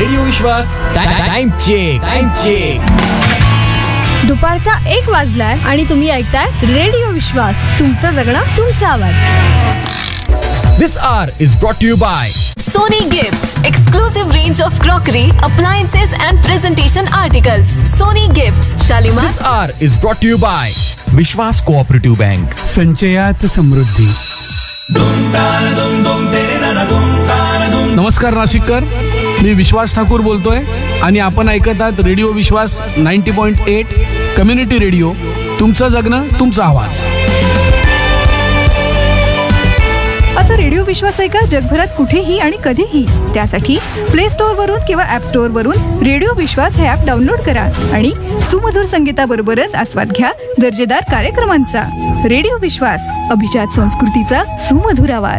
Radio विश्वास time check. दुपारचा 1 वाजलाय आणि तुम्ही ऐकताय रेडिओ विश्वास, तुमचं जगणं तुमचा आवाज. This hour is brought to you by Sony Gifts, exclusive range of crockery, appliances and presentation articles. Sony Gifts, Shalimar. This hour is brought to you by Vishwas cooperative bank. संचयात समृद्धी. नमस्कार नाशिककर, मी विश्वास ठाकूर बोलतोय आणि आपण ऐकत आहात रेडिओ विश्वास 90.8 community radio, तुमचं जगणं तुमचा आवाज. आता रेडिओ विश्वास ऐका जगभरात कुठेही आणि कधीही. त्यासाठी प्ले स्टोअर वरून किंवा ऍप स्टोअर वरून रेडिओ विश्वास हे ऍप डाउनलोड करा आणि सुमधुर संगीताबरोबरच आस्वाद घ्या दर्जेदार कार्यक्रमांचा. रेडिओ विश्वास, अभिजात संस्कृतीचा सुमधुर आवाज.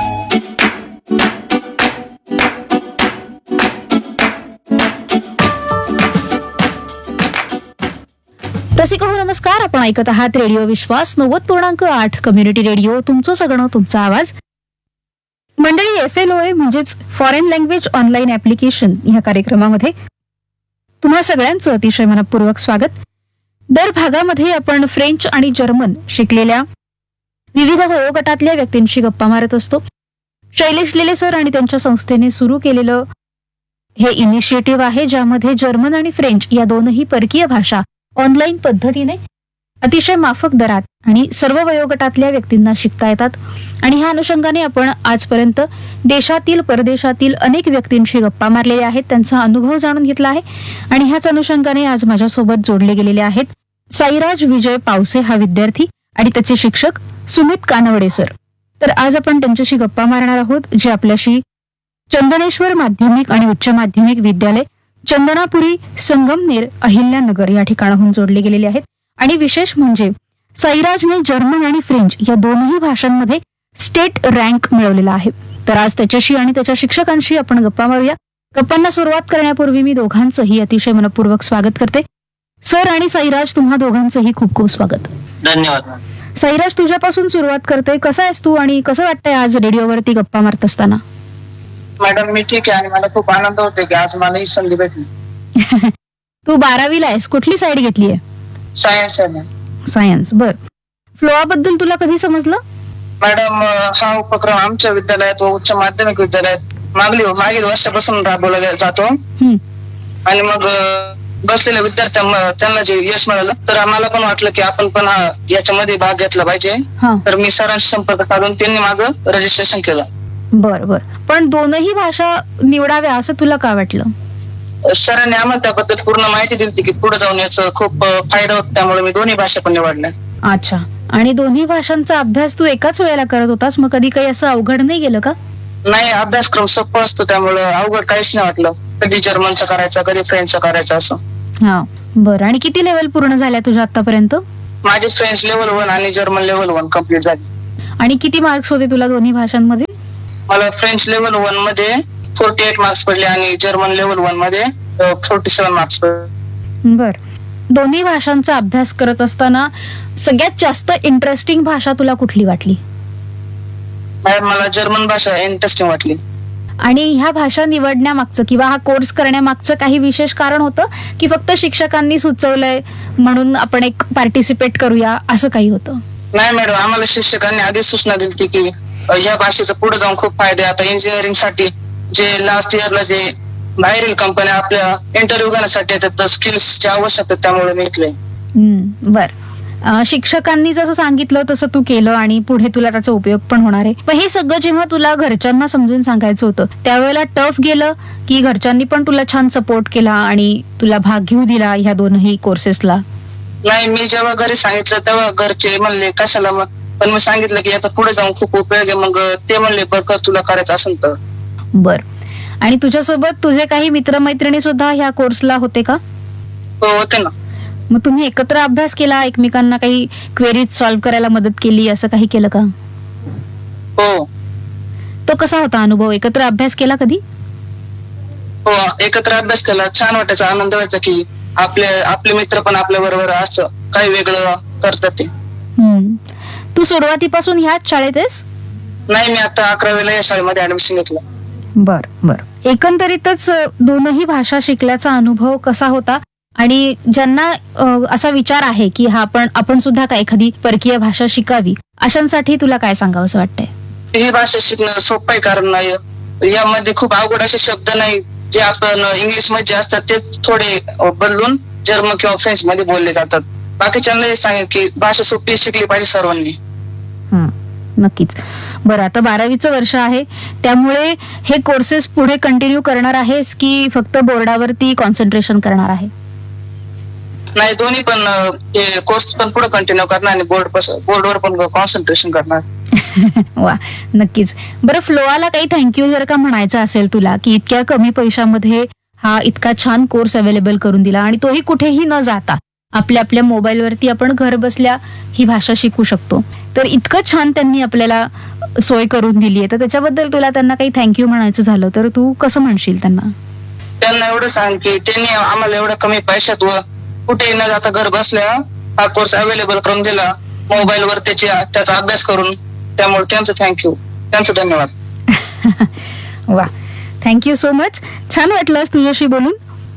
रसिक हो, नमस्कार. आपण ऐकत आहात रेडिओ विश्वास 90.8 कम्युनिटी रेडिओ, तुमचं सगळं तुमचा आवाज. मंडळी, FLOA म्हणजेच फॉरेन लँग्वेज ऑनलाईन ऍप्लिकेशन या कार्यक्रमामध्ये तुम्हा सगळ्यांचं अतिशय मनपूर्वक स्वागत. दर भागामध्ये आपण फ्रेंच आणि जर्मन शिकलेल्या विविध वयोगटातल्या व्यक्तींशी गप्पा मारत असतो. शैलेश लेले सर आणि त्यांच्या संस्थेने सुरू केलेलं हे इनिशिएटिव्ह आहे, ज्यामध्ये जर्मन आणि फ्रेंच या दोनही परकीय भाषा ऑनलाईन पद्धतीने अतिशय माफक दरात आणि सर्व वयोगटातल्या व्यक्तींना शिकता येतात. आणि ह्या अनुषंगाने आपण आजपर्यंत देशातील परदेशातील अनेक व्यक्तींशी गप्पा मारलेल्या आहेत, त्यांचा अनुभव जाणून घेतला आहे. आणि ह्याच अनुषंगाने आज माझ्यासोबत जोडले गेलेले आहेत साईराज विजय पावसे हा विद्यार्थी आणि त्याचे शिक्षक सुमित कानवडे सर. तर आज आपण त्यांच्याशी गप्पा मारणार आहोत, जे आपल्याशी चंदनेश्वर माध्यमिक आणि उच्च माध्यमिक विद्यालय, चंदनापुरी, संगमनेर, अहिल्यानगर या ठिकाणाहून जोडले गेलेले आहेत. आणि विशेष म्हणजे साईराजने जर्मन आणि फ्रेंच या दोनही भाषांमध्ये स्टेट रँक मिळवलेला आहे. तर आज त्याच्याशी आणि त्याच्या शिक्षकांशी आपण गप्पा मारूया. गप्पांना सुरुवात करण्यापूर्वी मी दोघांचंही अतिशय मनपूर्वक स्वागत करते. सर आणि साईराज, तुम्हा दोघांचंही खूप खूप स्वागत. धन्यवाद. साईराज, तुझ्यापासून सुरुवात करते. कसा आहेस तू आणि कसं वाटतंय आज रेडिओवरती गप्पा मारत असताना? मॅडम, मी ठीक आहे आणि मला खूप आनंद होतोय की आज मला ही संधी भेटली. तू 12वीला आहेस, कुठली साईड घेतली आहे? सायन्स आहे. सायन्स. बर. फ्लोआ बद्दल तुला कधी समजलं? मॅडम, हा उपक्रम आमच्या विद्यालयात व उच्च माध्यमिक विद्यालयात मागील वर्षापासून राबवला जातो. आणि मग बसलेल्या विद्यार्थ्यांना त्यांना जे यश मिळालं तर आम्हाला पण वाटलं की आपण पण याच्यामध्ये भाग घेतला पाहिजे. तर मी सरांशी संपर्क साधून त्यांनी माझं रजिस्ट्रेशन केलं. बर बर. पण दोनही भाषा निवडाव्या असं तुला का वाटलं? सरांनी आम्हाला त्याबद्दल पूर्ण माहिती दिली की पुढे जाऊन याचा खूप फायदा होतो, त्यामुळे मी दोन्ही भाषा पण निवडल्या. अच्छा. आणि दोन्ही भाषांचा अभ्यास तू एकाच वेळेला करत होतास, मग कधी काही असं अवघड नाही गेलं का? नाही, अभ्यासक्रम सोपा असतो, त्यामुळे अवघड काहीच नाही वाटलं. कधी जर्मनचा करायचा, कधी फ्रेंचचा करायचा असं. हा. बरं. आणि किती लेवल पूर्ण झाल्या तुझ्या आतापर्यंत? माझी फ्रेंच लेवल 1 आणि जर्मन लेवल 1 कम्प्लीट झाली. आणि किती मार्क्स होते तुला दोन्ही भाषांमध्ये? मला फ्रेंच लेवल 1 मध्ये 48 मार्क्स पडले आणि जर्मन लेवल 1 मध्ये 47 मार्क्स पडले. बर. दोन्ही भाषांचा अभ्यास करत असताना सगळ्यात जास्त इंटरेस्टिंग भाषा तुला कुठली वाटली? मला जर्मन भाषा इंटरेस्टिंग वाटली. आणि ह्या भाषा निवडण्यामागचं किंवा हा कोर्स करण्यामागचं काही विशेष कारण होतं की फक्त शिक्षकांनी सुचवलंय म्हणून आपण एक पार्टिसिपेट करूया असं काही होतं? नाही मॅडम, आम्हाला शिक्षकांनी आधीच सूचना दिली की या भाषेचा पुढे जाऊन खूप फायदे. आता इंजिनिअरिंग साठी जे लास्ट इयरला जे बाहेरील कंपन्या आपल्या इंटरव्ह्यू घेण्यासाठी येतात, स्किल्सची आवश्यकता, त्यामुळे मी घेतलंय. बर. शिक्षकांनी जसं सांगितलं तसं तू केलं आणि पुढे तुला त्याचा उपयोग पण होणार आहे. पण हे सगळं जेव्हा तुला घरच्यांना समजून सांगायचं होतं त्यावेळेला टफ गेलं की घरच्यांनी पण तुला छान सपोर्ट केला आणि तुला भाग घेऊ दिला ह्या दोनही कोर्सेसला? नाही, मी जेव्हा घरी सांगितलं तेव्हा घरचे म्हणले कशाला, मग पण मी सांगितलं की आता पुढे जाऊन खूप उपयोग आहे. मग ते म्हणले बरं तुला करायचं असेल तर. बर. आणि तुझ्यासोबत तुझे काही मित्रमैत्रिणी सुद्धा ह्या कोर्सला होते का? हो, होते ना. मग तुम्ही एकत्र अभ्यास केला, एकमेकांना काही क्वेरीज सॉल्व्ह करायला मदत केली, असं काही केलं का? हो. तो कसा होता अनुभव? एकत्र अभ्यास केला कधी? हो, एकत्र अभ्यास केला. छान वाटायचा, आनंद व्हायचा की आपले मित्र पण आपल्या बरोबर असं काही वेगळं करतात ते. तू सुरुवातीपासून ह्याच शाळेत आहेस? नाही, मी आता 11वीला या शाळेमध्ये ऍडमिशन घेतलं. बर बर. एकंदरीतच दोनही भाषा शिकल्याचा अनुभव कसा होता? आणि ज्यांना असा विचार आहे की आपण सुद्धा काय एखादी परकीय भाषा शिकावी, अशांसाठी तुला काय सांगावंसं वाटतंय? ही भाषा शिकणं सोपं आहे, कारण यामध्ये खूप अवघड असे शब्द नाही जे आपण इंग्लिश मध्ये असतात तेच थोडे बदलून जर्मन किंवा फ्रेंच मध्ये बोलले जातात. बाकीच्यांना हे सांगेल की भाषा सोपी शिकली पाहिजे सर्वांनी. नक्कीच. बरं, आता 12वीचं वर्ष आहे, त्यामुळे हे कोर्सेस पुढे कंटिन्यू करणार आहेस की फक्त बोर्डावरती कॉन्सन्ट्रेशन करणार आहे? नाही, दोन्ही पण हे कोर्स पण पुढे कंटिन्यू करणार आणि बोर्डवर पण कॉन्सन्ट्रेशन करणार. वा, नक्कीच. बरं, फ्लोआला काही थँक्यू जर का म्हणायचं असेल तुला, की इतक्या कमी पैशामध्ये हा इतका छान कोर्स अवेलेबल करून दिला आणि तोही कुठेही न जाता आपल्या मोबाईलवरती आपण घर बसल्या ही भाषा शिकू शकतो, तर इतकं छान त्यांनी आपल्याला सोय करून दिली आहे, तर त्याच्याबद्दल तुला त्यांना काही थँक्यू म्हणायचं झालं तर तू कसं म्हणशील त्यांना? त्यांना एवढं सांग की त्यांनी आम्हाला एवढं कमी पैशात व कुठेही न जाता घर बसल्या हा कोर्स अवेलेबल करून दिला, मोबाईलवर त्याचा अभ्यास करून. त्यामुळे त्यांचं थँक्यू, त्यांचं धन्यवाद. वा, थँक्यू सो मच. छान वाटलं तुझ्याशी बोलून.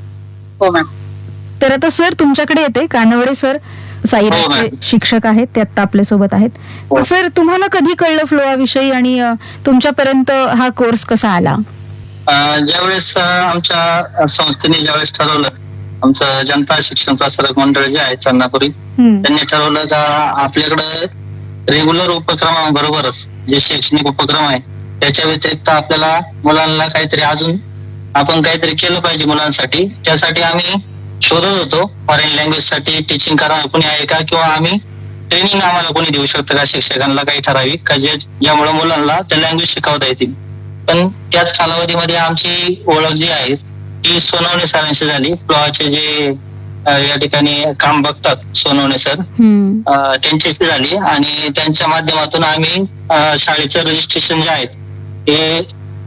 हो मॅम. तर आता सर तुमच्याकडे येते. कानवडे सर साईराजचे शिक्षक आहेत, ते आता आपल्या सोबत आहेत. तर सर, तुम्हाला कधी कळलं फ्लोआ विषयी आणि तुमच्यापर्यंत हा कोर्स कसा आला? ज्यावेळेस आमच्या संस्थेने ज्यावेळेस ठरवलं, आमचं जनता शिक्षण प्रसारक मंडळ जे आहे चन्नापुरी, त्यांनी ठरवलं का आपल्याकडे रेग्युलर उपक्रमाबरोबरच जे शैक्षणिक उपक्रम आहे त्याच्या व्यतिरिक्त आपल्याला मुलांना काहीतरी अजून आपण काहीतरी केलं पाहिजे मुलांसाठी. त्यासाठी आम्ही शोधत होतो फॉरेन लँग्वेज साठी टीचिंग करणार कोणी आहे का, किंवा आम्ही ट्रेनिंग आम्हाला कोणी देऊ शकतं का शिक्षकांना काही ठराविक का ज्यामुळे मुलांना त्या लँग्वेज शिकवता येतील. पण त्याच कालावधीमध्ये आमची ओळख जी आहे ती सोनवणे सरांशी झाली. फ्लोआचे जे या ठिकाणी काम बघतात सोनवणे सर, त्यांच्याशी झाली आणि त्यांच्या माध्यमातून आम्ही शाळेचं रजिस्ट्रेशन जे आहे ते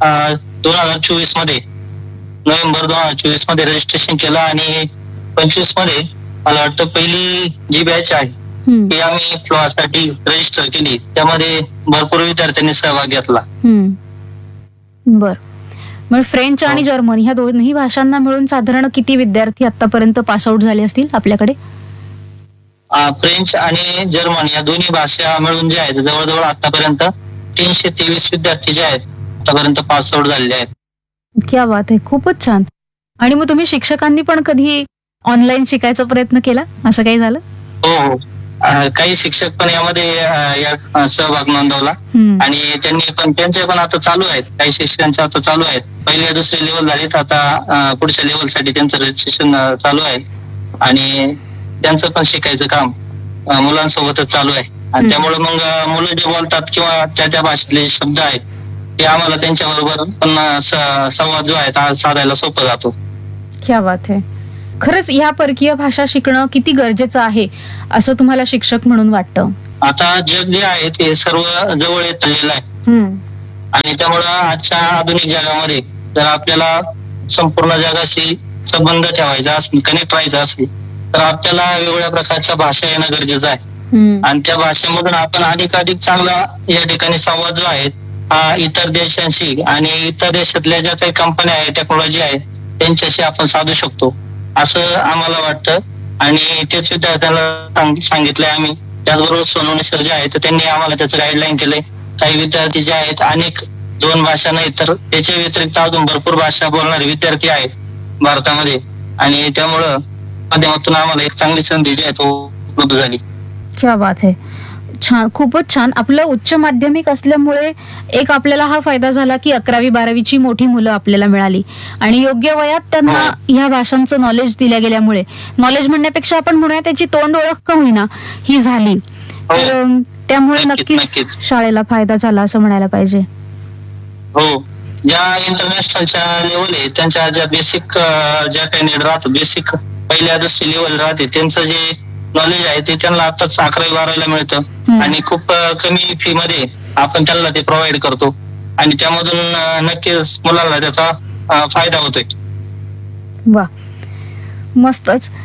2024 मध्ये नोव्हेंबर 2024 मध्ये रजिस्ट्रेशन केलं आणि 25 मध्ये मला वाटतं पहिली जी बॅच आहे ती आम्ही फ्लोआसाठी रजिस्टर केली. त्यामध्ये भरपूर विद्यार्थ्यांनी सहभाग घेतला. बर, मग फ्रेंच आणि जर्मन ह्या दोन्ही भाषांना मिळून साधारण किती विद्यार्थी आतापर्यंत पासआउट झाले असतील आपल्याकडे? फ्रेंच आणि जर्मन या दोन्ही भाषा मिळून जे आहेत जवळजवळ आतापर्यंत 323 विद्यार्थी जे आहेत आतापर्यंत पासआउट झालेले आहेत. क्या बात आहे, खूपच छान. आणि मग तुम्ही शिक्षकांनी पण कधी ऑनलाईन शिकायचा प्रयत्न केला, असं काही झालं? हो, काही शिक्षक पण यामध्ये सहभाग नोंदवला आणि त्यांचे पण आता चालू आहेत. काही शिक्षकांचे आता चालू आहेत. पहिल्या दुसरी लेवल झालीत, आता पुढच्या लेवलसाठी त्यांचं रजिस्ट्रेशन चालू आहे आणि त्यांचं पण शिकायचं काम मुलांसोबतच चालू आहे. आणि त्यामुळे मग मुलं जे बोलतात किंवा त्या भाषेतले शब्द आहेत ते आम्हाला त्यांच्या बरोबर पण संवाद जो आहे साधायला सोपं जातो. क्या बात आहे. खरंच ह्या परकीय भाषा शिकणं किती गरजेचं आहे असं तुम्हाला शिक्षक म्हणून वाटतं? आता जग जे आहे ते सर्व जवळ येत चाललेलं आहे आणि त्यामुळं आजच्या आधुनिक जगामध्ये जर आपल्याला संपूर्ण जगाशी संबंध ठेवायचा असेल, कनेक्ट राहायचा असेल, तर आपल्याला वेगवेगळ्या प्रकारच्या भाषा येणं गरजेचं आहे आणि त्या भाषेमधून आपण अधिकाधिक चांगला या ठिकाणी संवाद जो आहे हा इतर देशांशी आणि इतर देशातल्या ज्या काही कंपन्या आहेत, टेक्नॉलॉजी आहे त्यांच्याशी आपण साधू शकतो असं आम्हाला वाटतं. आणि तेच विद्यार्थ्यांना सांगितलंय आम्ही. त्याचबरोबर सोनवणे सर जे आहेत त्यांनी आम्हाला त्याचं गाईडलाईन केलंय. काही विद्यार्थी जे आहेत अनेक 2 भाषा नाही तर त्याच्या व्यतिरिक्त अजून भरपूर भाषा बोलणारे विद्यार्थी आहेत भारतामध्ये आणि त्यामुळं माध्यमातून आम्हाला एक चांगली संधी जी आहे तो उपलब्ध झाली. क्या बात आहे, छान, खूपच छान. आपलं उच्च माध्यमिक असल्यामुळे एक आपल्याला हा फायदा झाला की 11वी 12वीची मोठी मुलं आपल्याला मिळाली आणि योग्य वयात त्यांना ह्या भाषांचं नॉलेज दिल्या गेल्यामुळे, नॉलेज म्हणण्यापेक्षा आपण म्हणूया त्याची तोंड ओळख का होईना ही झाली, तर त्यामुळे नक्कीच शाळेला फायदा झाला असं म्हणायला पाहिजे. हो, ज्या इंटरनॅशनलच्या लेवल आहे त्यांच्या ज्या बेसिक ज्या काही नीड राहतो, बेसिक पहिल्या दुसरी लेवल राहते त्यांचं जे नॉलेज आहे ते त्यांना आताच 11वी 12वीला मिळतं आणि खूप कमी फी मध्ये आपण त्यांना ते प्रोव्हाइड करतो आणि त्यामधून नक्कीच मुलांना त्याचा फायदा होतोय. वा, मस्तच.